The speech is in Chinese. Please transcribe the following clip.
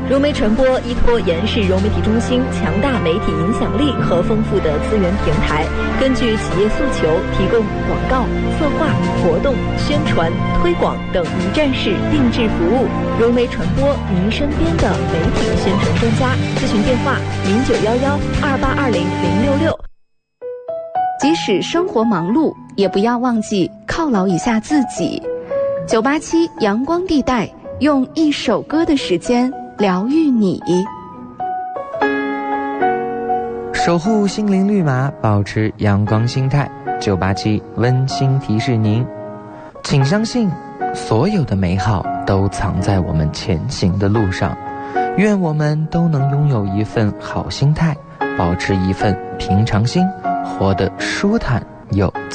融媒传播依托延世融媒体中心强大媒体影响力和丰富的资源平台，根据企业诉求提供广告、策划、活动、宣传、推广等一站式定制服务。融媒传播，您身边的媒体宣传专家。咨询电话09112820-066。 即使生活忙碌，也不要忘记犒劳一下自己。987阳光地带，用一首歌的时间疗愈你。 守护心灵绿码，保持阳光心态。987温馨提示您，请相信所有的美好都藏在我们前行的路上。愿我们都能拥有一份好心态，保持一份平常心，活得舒坦又